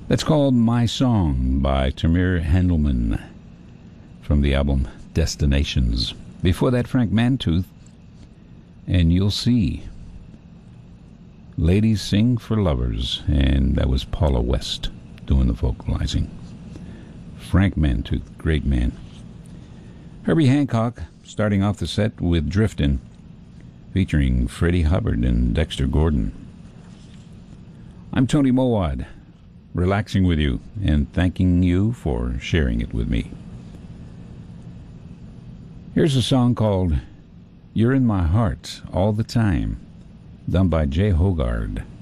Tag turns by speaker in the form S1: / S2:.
S1: That's called My Song by Tamir Handelman from the album Destinations. Before that, Frank Mantooth and You'll See. Ladies Sing for Lovers, and that was Paula West doing the vocalizing. Frank Mantooth, great man. Herbie Hancock starting off the set with Driftin', featuring Freddie Hubbard and Dexter Gordon. I'm Tony Mowad, relaxing with you and thanking you for sharing it with me. Here's a song called You're in My Heart All the Time, done by Jay Hogarth.